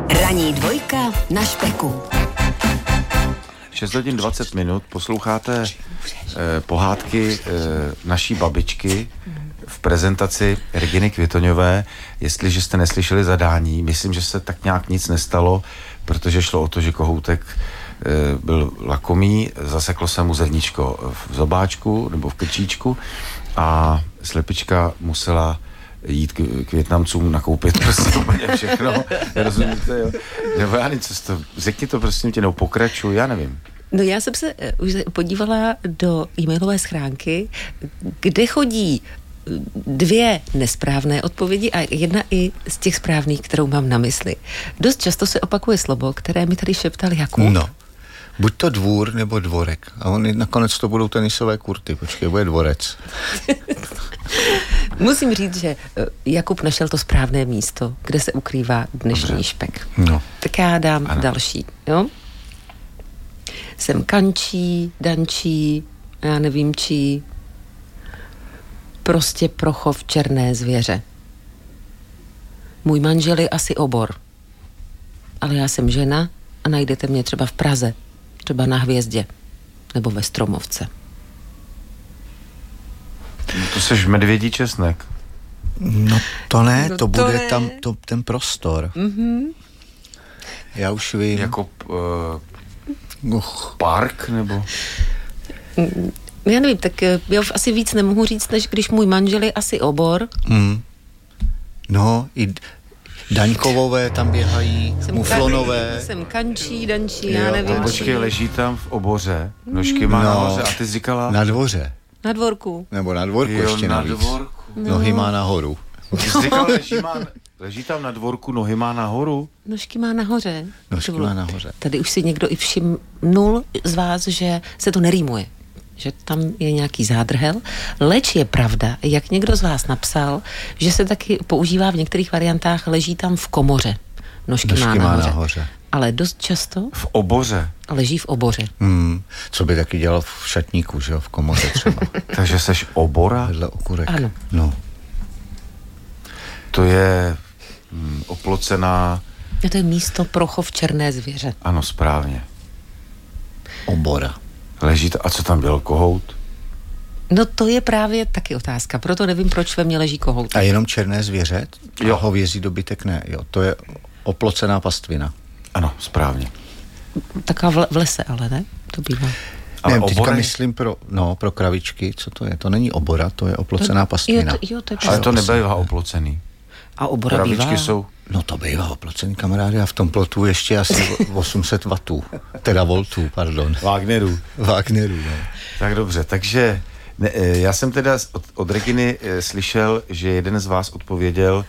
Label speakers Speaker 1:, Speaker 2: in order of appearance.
Speaker 1: Ranní dvojka na Špeku.
Speaker 2: 6 hodin 20 minut, posloucháte pohádky naší babičky v prezentaci Reginy Kvitoňové. Jestliže jste neslyšeli zadání, myslím, že se tak nějak nic nestalo, protože šlo o to, že kohoutek byl lakomý, zaseklo se mu zrníčko v zobáčku nebo v krčíčku a slepička musela jít k Vietnamcům nakoupit prostě úplně všechno. Rozumíte, jo? Nebo já nevím, řekni to prosím tě, pokračuj, já nevím.
Speaker 3: No já jsem se už podívala do e-mailové schránky, kde chodí 2 nesprávné odpovědi a jedna i z těch správných, kterou mám na mysli. Dost často se opakuje slovo, které mi tady šeptal Jakub.
Speaker 4: No, buď to dvůr nebo dvorek. A oni nakonec to budou tenisové kurty. Počkej, bude dvorec.
Speaker 3: Musím říct, že Jakub našel to správné místo, kde se ukrývá dnešní Špek.
Speaker 4: No.
Speaker 3: Tak já dám další, jo? Jsem kančí, dančí, já nevím čí, prostě pro chov černé zvěře. Můj manžel je asi obor, ale já jsem žena a najdete mě třeba v Praze, třeba na Hvězdě nebo ve Stromovce.
Speaker 2: No to seš medvědí česnek.
Speaker 4: No to ne,
Speaker 3: No
Speaker 4: to bude
Speaker 3: ne.
Speaker 4: tam ten prostor.
Speaker 3: Mhm.
Speaker 4: Já už vím.
Speaker 2: Jako park nebo?
Speaker 3: Já nevím, tak já asi víc nemohu říct, než když můj manžel je asi obor.
Speaker 4: No, i Daňkovové tam běhají, muflonové.
Speaker 3: Jsem kančí, dančí,
Speaker 4: Jo,
Speaker 3: já nevím.
Speaker 2: Počkej, leží tam v oboře, nožky má nahoře a ty jsi říkala?
Speaker 4: Na dvoře.
Speaker 3: Na dvorku.
Speaker 4: Nebo na dvorku ještě
Speaker 2: na
Speaker 4: navíc.
Speaker 2: dvorku.
Speaker 4: Nohy má nahoru.
Speaker 2: Ty jsi říkala, leží tam na dvorku, nohy má nahoru?
Speaker 3: Nožky má nahoře.
Speaker 4: Nožky má nahoře.
Speaker 3: Tady už si někdo i všimnul z vás, že se to nerýmuje. Že tam je nějaký zádrhel. Leč je pravda, jak někdo z vás napsal, že se taky používá v některých variantách leží tam v komoře. Nožky má nahoře. Ale dost často
Speaker 2: V oboře.
Speaker 3: leží v oboře.
Speaker 4: Co by taky dělal v šatníku, že jo, v komoře třeba.
Speaker 2: Takže seš obora?
Speaker 4: Vedle okurek.
Speaker 3: Ano.
Speaker 4: No.
Speaker 2: To je oplocená...
Speaker 3: A to je místo pro chov černé zvěře.
Speaker 2: Ano, správně.
Speaker 4: Obora.
Speaker 2: Leží a co tam dělal kohout?
Speaker 3: No to je právě taky otázka, proto nevím, proč ve mně leží kohout.
Speaker 4: A jenom černé zvěře?
Speaker 2: Jo.
Speaker 4: A hovězí dobytek ne. Jo, to je oplocená pastvina.
Speaker 2: Ano, správně.
Speaker 3: Taká v lese, ale ne? To bývá.
Speaker 2: Ale
Speaker 4: Ne, teďka
Speaker 2: obory?
Speaker 4: myslím pro kravičky, co to je? To není obora, to je oplocená pastvina.
Speaker 3: Jo, to je
Speaker 2: Ale to
Speaker 3: pravda.
Speaker 2: nebývá oplocený.
Speaker 3: A obora bývá.
Speaker 2: Kravičky jsou...
Speaker 4: No to bývá oplocený, kamarády, a v tom plotu ještě asi 800 wattů. Teda voltů, pardon.
Speaker 2: Wagnerů.
Speaker 4: Wagnerů, no.
Speaker 2: Tak dobře, takže já jsem teda od Reginy slyšel, že jeden z vás odpověděl